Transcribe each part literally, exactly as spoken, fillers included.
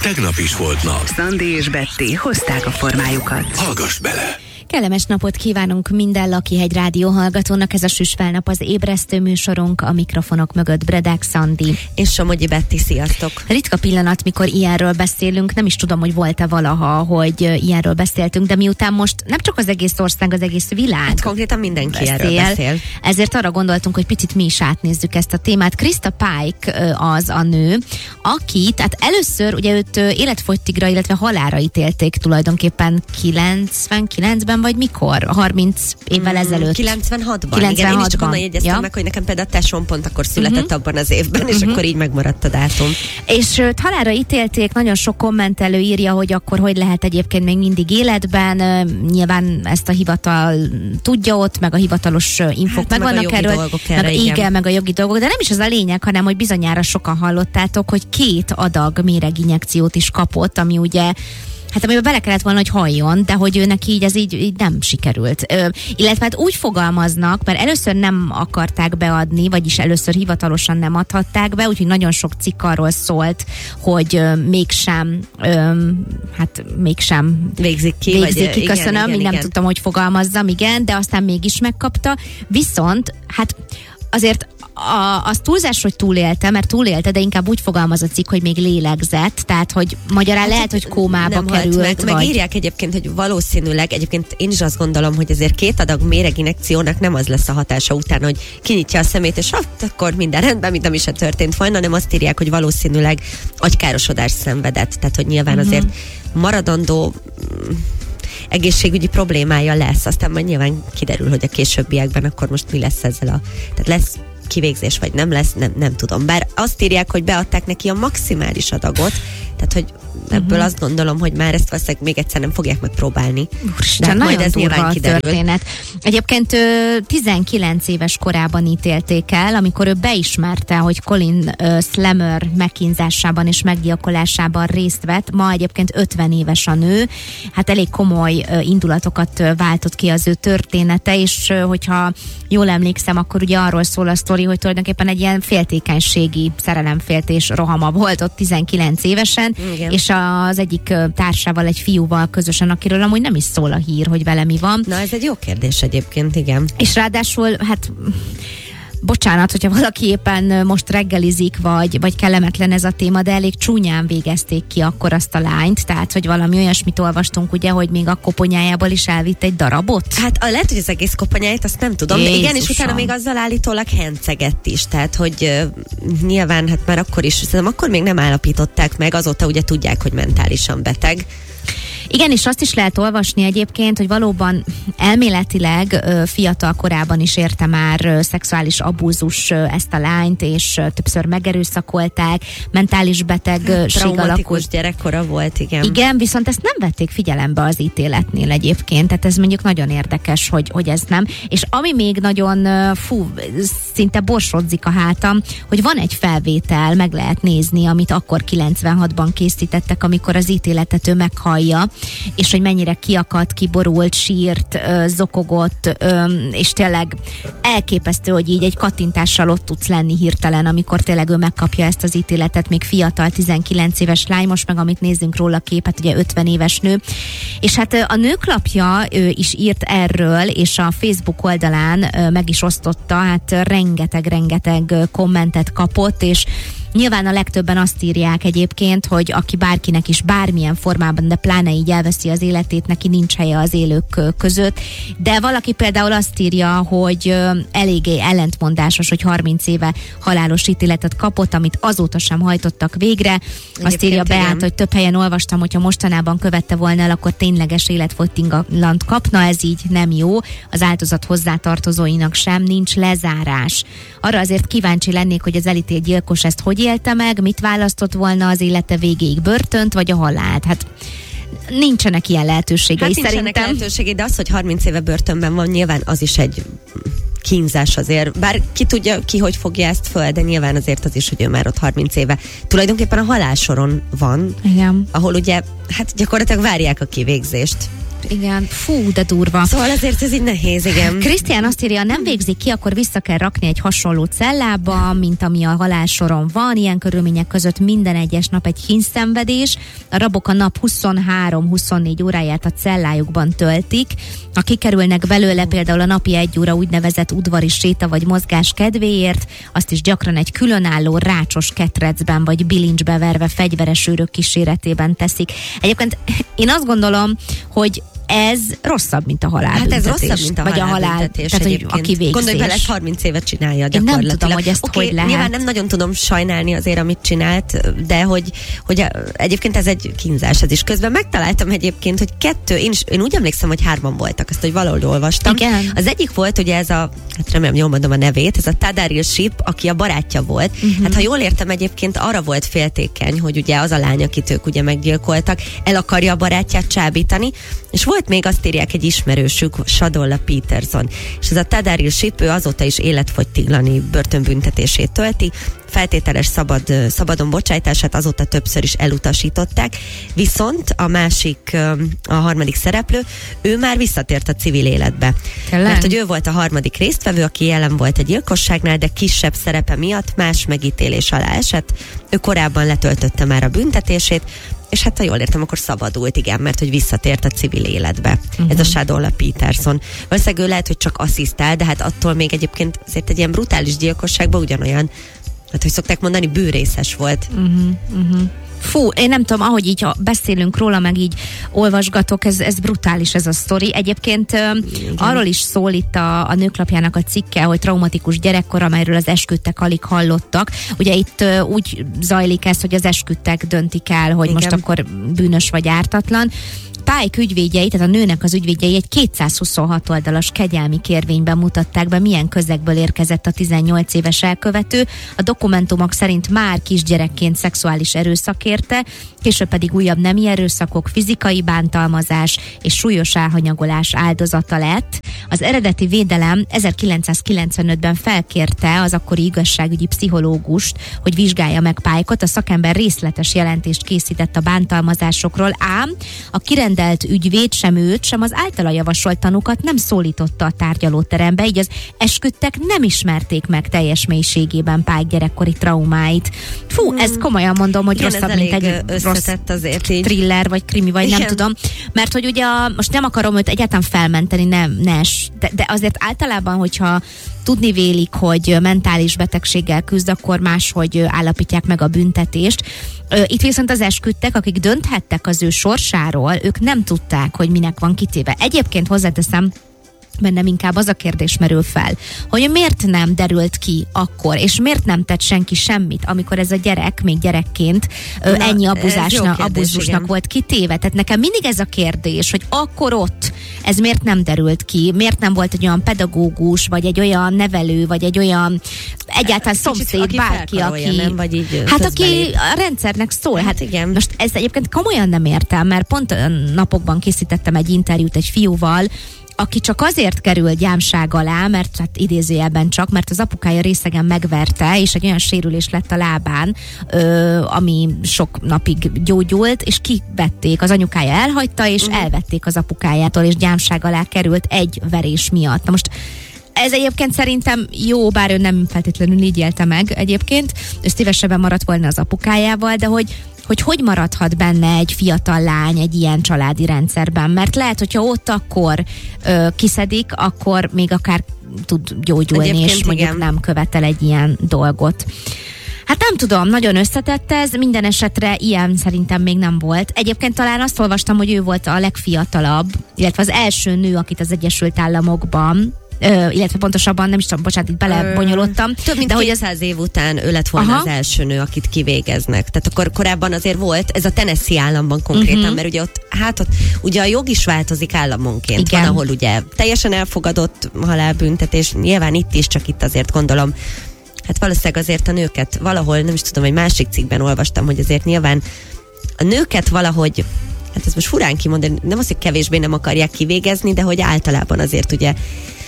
tegnap is volt nap. Szandi és Betty hozták a formájukat. Hallgass bele! Kellemes napot kívánunk minden Lakihegy rádió hallgatónak, ez a Süsfelnap az ébresztő műsorunk, a mikrofonok mögött Bredák Szandi. És Somogyi Betty, sziasztok! Ritka pillanat, mikor ilyenről beszélünk, nem is tudom, hogy volt-e valaha, hogy ilyenről beszéltünk, de miután most nem csak az egész ország, az egész világ hát konkrétan mindenki beszél, erről beszél. Ezért arra gondoltunk, hogy picit mi is átnézzük ezt a témát. Krista Pike az a nő, aki, tehát először ugye őt életfogytigra, illetve halálra ítélték tulajdonképpen kilencvenkilencben, vagy mikor? harminc évvel ezelőtt. kilencvenhatban. kilencvenhatban. Igen, én is csak onnan jegyeztem ja. meg, hogy nekem például a tesóm pont akkor született uh-huh. abban az évben, és uh-huh. akkor így megmaradt a dátum. És őt halálra ítélték, nagyon sok kommentelő írja, hogy akkor hogy lehet egyébként még mindig életben. Nyilván ezt a hivatal tudja ott, meg a hivatalos infók hát, meg vannak erről. Erre, meg, igen. igen, meg a jogi dolgok, de nem is az a lényeg, hanem hogy bizonyára sokan hallottátok, hogy két adag méreginjekciót is kapott, ami ugye hát amiben bele kellett volna, hogy halljon, de hogy őnek így ez így, így nem sikerült. Ö, illetve hát úgy fogalmaznak, mert először nem akarták beadni, vagyis először hivatalosan nem adhatták be, úgyhogy nagyon sok cikk arról szólt, hogy ö, mégsem, ö, hát mégsem végzik ki. Végzik vagy, ki, igen, köszönöm, igen, nem igen. tudtam, hogy fogalmazzam, igen, de aztán mégis megkapta. Viszont, hát azért A, az túlzás, hogy túlélte, mert túlélte, de inkább úgy fogalmaz a cikk, hogy még lélegzett, tehát, hogy magyarán hát lehet, hogy kómába nem került. Meg, vagy... Megírják egyébként, hogy valószínűleg, egyébként én is azt gondolom, hogy azért két adag méreginjekciónak nem az lesz a hatása után, hogy kinyitja a szemét, és ott akkor minden rendben, mint ami se történt volna, hanem azt írják, hogy valószínűleg agykárosodás szenvedett, tehát, hogy nyilván uh-huh. azért maradandó egészségügyi problémája lesz, aztán majd nyilván kiderül, hogy a későbbiekben akkor most mi lesz ezzel a... Tehát lesz kivégzés, vagy nem lesz, nem, nem tudom. Bár azt írják, hogy beadták neki a maximális adagot, tehát, hogy ebből uh-huh. azt gondolom, hogy már ezt valószínűleg még egyszer nem fogják megpróbálni. Úristen, hát nagyon majd ez durva a kiderül. történet. Egyébként tizenkilenc éves korában ítélték el, amikor ő beismerte, hogy Colin Slammer megkínzásában és meggyilkolásában részt vett. Ma egyébként ötven éves a nő. Hát elég komoly indulatokat váltott ki az ő története, és hogyha jól emlékszem, akkor ugye arról szól a sztori, hogy tulajdonképpen egy ilyen féltékenységi szerelemféltés rohama volt ott tizenkilenc évesen, igen. és az egyik társával, egy fiúval közösen, akiről amúgy nem is szól a hír, hogy vele mi van. Na, ez egy jó kérdés egyébként, igen. És ráadásul, hát bocsánat, hogyha valaki éppen most reggelizik, vagy, vagy kellemetlen ez a téma, de elég csúnyán végezték ki akkor azt a lányt, tehát, hogy valami olyasmit olvastunk, ugye, hogy még a koponyájából is elvitt egy darabot? Hát a, lehet, hogy az egész koponyáját, azt nem tudom, Jézusom. de igen, és utána még azzal állítólag hencegett is, tehát, hogy uh, nyilván, hát már akkor is, szerintem akkor még nem állapították meg, azóta ugye tudják, hogy mentálisan beteg. Igen, és azt is lehet olvasni egyébként, hogy valóban elméletileg ö, fiatal korában is érte már ö, szexuális abúzus ö, ezt a lányt, és ö, többször megerőszakolták, mentális betegség alakult. gyerekkora volt, igen. Igen, viszont ezt nem vették figyelembe az ítéletnél egyébként, tehát ez mondjuk nagyon érdekes, hogy, hogy ez nem. És ami még nagyon, ö, fú, szinte borsodzik a hátam, hogy van egy felvétel, meg lehet nézni, amit akkor kilencvenhatban készítettek, amikor az ítéletet ő meghallja, és hogy mennyire kiakadt, kiborult, sírt, zokogott, és tényleg elképesztő, hogy így egy kattintással ott tudsz lenni hirtelen, amikor tényleg ő megkapja ezt az ítéletet, még fiatal, tizenkilenc éves lány, most meg amit nézzünk róla képet, ugye ötven éves nő. És hát a Nőklapja is írt erről, és a Facebook oldalán meg is osztotta, hát rengeteg-rengeteg kommentet kapott, és nyilván a legtöbben azt írják egyébként, hogy aki bárkinek is bármilyen formában, de pláne így elveszi az életét, neki nincs helye az élők között. De valaki például azt írja, hogy eléggé ellentmondásos, hogy harminc éve halálos ítéletet kapott, amit azóta sem hajtottak végre. Egyébként azt írja Beát, hogy több helyen olvastam, hogyha mostanában követte volna el, akkor tényleges életfogytiglant kapna, ez így nem jó. Az áldozat hozzátartozóinak sem, nincs lezárás. Arra azért kíváncsi lennék, hogy az elítélt gyilkos ezt hogy élte meg, mit választott volna az élete végéig, börtönt vagy a halált? Hát nincsenek ilyen lehetőségei hát szerintem. Nincsenek lehetőségei, de az, hogy harminc éve börtönben van, nyilván az is egy kínzás azért. Bár ki tudja, ki hogy fogja ezt föl, de nyilván azért az is, hogy ő már ott harminc éve. Tulajdonképpen a halálsoron van, igen. ahol ugye hát gyakorlatilag várják a kivégzést. Igen, fú, de durva. Szóval azért ez így nehéz, igen. Krisztián azt írja, nem végzik ki, akkor vissza kell rakni egy hasonló cellába, mint ami a halálsoron van. Ilyen körülmények között minden egyes nap egy kínzszenvedés. A rabok a nap huszonhárom-huszonnégy óráját a cellájukban töltik. Ha kikerülnek belőle például a napi egy óra úgynevezett udvari séta vagy mozgás kedvéért, azt is gyakran egy különálló rácsos ketrecben vagy bilincsbe verve fegyveres őrök kíséretében teszik. Egyébként én azt gondolom, hogy ez rosszabb, mint a halálbüntetés. Hát ez rosszabb, mint a vagy halálbüntetés. A halál, tehát, hogy a kivégzés. Gondolj bele, ezt harminc évet csinálja gyakorlatilag. Én nem tudom, hogy ezt okay, hogy lehet. Nyilván nem nagyon tudom sajnálni azért, amit csinált, de hogy, hogy a, egyébként ez egy kínzás ez is. Közben megtaláltam egyébként, hogy kettő, én, is, én úgy emlékszem, hogy hárman voltak, azt, hogy valahol olvastam. Igen. Az egyik volt, ugye ez a, hát remélem jól mondom a nevét, ez a Tadaril Ship, aki a barátja volt. Uh-huh. Hát ha jól értem, egyébként arra volt féltékeny, hogy ugye az a lány, akit ők ugye meggyilkoltak, el akarja a barátját csábítani, és volt még, azt írják, egy ismerősük, Sadolla Peterson. És ez a Tadaril Ship, ő azóta is életfogytiglani börtönbüntetését tölti, feltételes szabad, szabadon bocsájtását azóta többször is elutasították, viszont a másik, a harmadik szereplő, ő már visszatért a civil életbe. Tényleg? Mert hogy ő volt a harmadik résztvevő, aki jelen volt a gyilkosságnál, de kisebb szerepe miatt más megítélés alá esett. Ő korábban letöltötte már a büntetését, és hát ha jól értem, akkor szabadult, igen, mert hogy visszatért a civil életbe. Uh-huh. Ez a Sadolla Peterson. Valószínűleg ő lehet, hogy csak asszisztál, de hát attól még egyébként azért egy ilyen brutális gyilkosságban ugyanolyan, hát hogy szokták mondani, bűrészes volt. Uh-huh, uh-huh. Fú, én nem tudom, ahogy így beszélünk róla, meg így olvasgatok, ez, ez brutális ez a sztori. Egyébként igen. Arról is szól itt a, a Nőklapjának a cikke, hogy traumatikus gyerekkor, amelyről az esküdtek alig hallottak. Ugye itt uh, úgy zajlik ez, hogy az esküdtek döntik el, hogy igen. most akkor bűnös vagy ártatlan. Pályk ügyvédjei, tehát a nőnek az ügyvédjei egy kétszázhuszonhat oldalas kegyelmi kérvényben mutatták be, milyen közegből érkezett a tizennyolc éves elkövető. A dokumentumok szerint már kisgyerekként szexuális erőszak érte, később pedig újabb nemi erőszakok, fizikai bántalmazás és súlyos elhanyagolás áldozata lett. Az eredeti védelem ezerkilencszázkilencvenötben felkérte az akkori igazságügyi pszichológust, hogy vizsgálja meg Pálykot. A szakember részletes jelentést készített a bántalmazásokról, ám a kirend ügyvéd sem őt, sem az általa javasolt tanúkat nem szólította a tárgyalóterembe, így az esküdtek nem ismerték meg teljes mélységében Pályk gyerekkori traumáit. Fú, hmm. ez komolyan mondom, hogy igen, rosszabb, mint egy rossz azért így. Thriller, vagy krimi, vagy igen. nem tudom. Mert hogy ugye, a, most nem akarom őt egyáltalán felmenteni, nem, nes, de, de azért általában, hogyha tudni vélik, hogy mentális betegséggel küzd, akkor máshogy állapítják meg a büntetést. Itt viszont az esküdtek, akik dönthettek az ő sorsáról, ők nem tudták, hogy minek van kitéve. Egyébként hozzáteszem, bennem inkább az a kérdés merül fel, hogy miért nem derült ki akkor, és miért nem tett senki semmit, amikor ez a gyerek, még gyerekként Na, ennyi abuzásnak, abuzusnak volt kitéve. Tehát nekem mindig ez a kérdés, hogy akkor ott ez miért nem derült ki, miért nem volt egy olyan pedagógus, vagy egy olyan nevelő, vagy egy olyan egyáltalán szomszéd, aki bárki, aki, nem, vagy így hát aki a rendszernek szól. Hát, hát igen. Most ez egyébként komolyan nem értem, mert pont napokban készítettem egy interjút egy fiúval, aki csak azért került gyámság alá, mert hát idézőjelben csak, mert az apukája részegen megverte, és egy olyan sérülés lett a lábán, ö, ami sok napig gyógyult, és kivették, az anyukája elhagyta, és uh-huh. elvették az apukájától, és gyámság alá került egy verés miatt. Na most ez egyébként szerintem jó, bár ő nem feltétlenül így élte meg egyébként, ő szívesebben maradt volna az apukájával, de hogy hogy hogy maradhat benne egy fiatal lány egy ilyen családi rendszerben, mert lehet, hogyha ott akkor ö, kiszedik, akkor még akár tud gyógyulni, egyébként és mondjuk igen. nem követel egy ilyen dolgot. Hát nem tudom, nagyon összetett ez, minden esetre ilyen szerintem még nem volt. Egyébként talán azt olvastam, hogy ő volt a legfiatalabb, illetve az első nő, akit az Egyesült Államokban, Ö, illetve pontosabban, nem is tudom, bocsánat, itt belebonyolottam. Több mint kétszáz év után ő lett volna Aha. az első nő, akit kivégeznek. Tehát akkor korábban azért volt, ez a Tennessee államban konkrétan, uh-huh. mert ugye ott, hát ott ugye a jog is változik államonként. Igen. Van, ahol ugye teljesen elfogadott halálbüntetés, nyilván itt is, csak itt azért gondolom, hát valószínűleg azért a nőket valahol, nem is tudom, egy másik cikkben olvastam, hogy azért nyilván a nőket valahogy, hát ez most furán kimondani, nem az, hogy kevésbé nem akarják kivégezni, de hogy általában azért ugye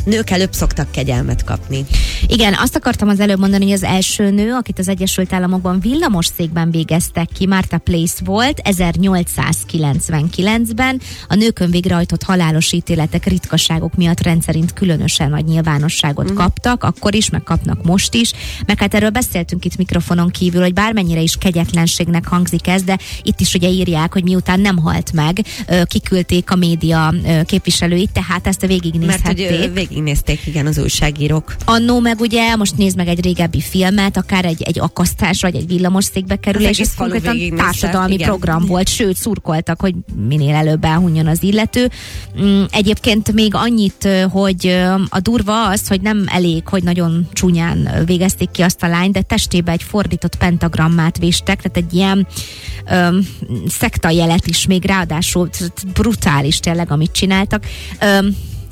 nők előbb szoktak kegyelmet kapni. Igen, azt akartam az előbb mondani, hogy az első nő, akit az Egyesült Államokban villamosszékben végeztek ki, Martha Place volt, ezernyolcszázkilencvenkilencben. A nőkön végrehajtott halálos ítéletek ritkaságok miatt rendszerint különösen nagy nyilvánosságot uh-huh. kaptak, akkor is, meg kapnak most is. Meg hát erről beszéltünk itt mikrofonon kívül, hogy bármennyire is kegyetlenségnek hangzik ez, de itt is ugye írják, hogy miután nem halt meg, kiküldték a média képviselőit, tehát ezt a végignézhették. Mert hogy végignézték, igen, az újságírók. Annó meg ugye, most nézd meg egy régebbi filmet, akár egy, egy akasztás, vagy egy villamosszékbe kerülés, és ez konkrétan társadalmi igen. program volt, sőt, szurkoltak, hogy minél előbb elhunjon az illető. Egyébként még annyit, hogy a durva az, hogy nem elég, hogy nagyon csúnyán végezték ki azt a lányt, de testébe egy fordított pentagrammát véstek, tehát egy ilyen öm, szektajelet is még ráadásul brutális tényleg, amit csináltak. Öm,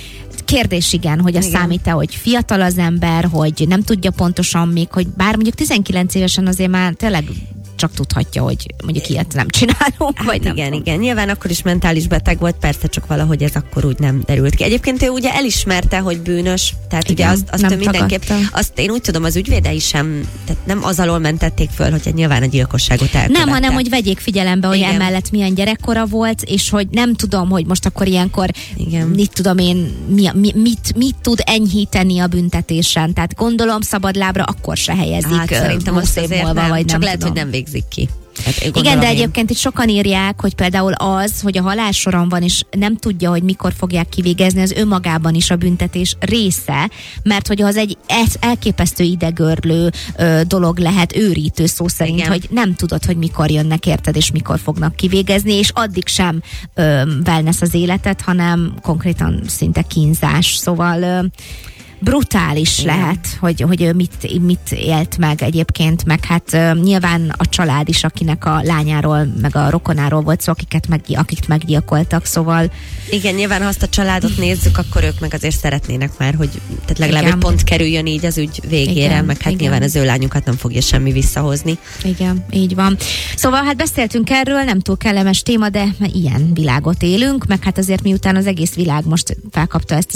Kérdés igen, hogy a számít-e, hogy fiatal az ember, hogy nem tudja pontosan még, hogy bár mondjuk tizenkilenc évesen azért már tényleg csak tudhatja, hogy mondjuk ilyet nem csinálunk, hát vagy nem igen, tudom. igen. Nyilván akkor is mentális beteg volt, persze, csak valahogy ez akkor úgy nem derült ki. Egyébként ő ugye elismerte, hogy bűnös, tehát igen, ugye azt, azt ő mindenképp, azt én úgy tudom, az ügyvédei sem, tehát nem az alól mentették föl, hogy nyilván a gyilkosságot elkövette. Nem, hanem hogy vegyék figyelembe, hogy igen. emellett milyen gyerekkora volt, és hogy nem tudom, hogy most akkor ilyenkor, igen. mit tudom én, mi, mi, mit, mit tud enyhíteni a büntetésen. Tehát gondolom szabadlábra akkor se helyezik. Hát szerintem azt azért múlva, nem, vagy csak nem lehet, tudom. hogy nem végzik ki. Hát igen, de egyébként itt sokan írják, hogy például az, hogy a halálsoron van, és nem tudja, hogy mikor fogják kivégezni, az önmagában is a büntetés része, mert hogy az egy elképesztő idegörlő ö, dolog lehet, őrítő szó szerint, igen. hogy nem tudod, hogy mikor jönnek, érted, és mikor fognak kivégezni, és addig sem ö, wellness az életet, hanem konkrétan szinte kínzás. Szóval... Ö, brutális igen. lehet, hogy, hogy ő mit, mit élt meg egyébként, meg hát uh, nyilván a család is, akinek a lányáról, meg a rokonáról volt szó, akiket meg, akik meggyilkoltak, szóval... Igen, nyilván ha azt a családot nézzük, akkor ők meg azért szeretnének már, hogy tehát legalább igen. egy pont kerüljön így az ügy végére, igen, meg hát igen. nyilván az ő lányukat nem fogja semmi visszahozni. Igen, így van. Szóval hát beszéltünk erről, nem túl kellemes téma, de ilyen világot élünk, meg hát azért miután az egész világ most felkapta ezt